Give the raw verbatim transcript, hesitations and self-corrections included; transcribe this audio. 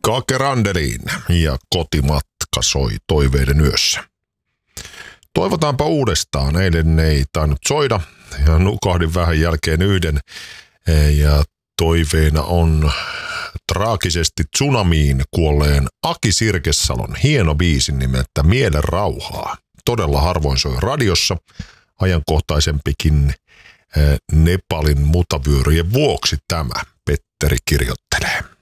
Kake Randeliin ja Kotimatka soi toiveiden yössä. Toivotaanpa uudestaan. Eilen ei tainnut soida ja nukahdin vähän jälkeen yhden. Ja toiveena on traagisesti tsunamiin kuolleen Aki Sirkesalon hieno biisi nimeltä Mielen rauhaa. Todella harvoin soi radiossa. Ajankohtaisempikin Nepalin mutavyöryjen vuoksi tämä Petteri kirjoittelee.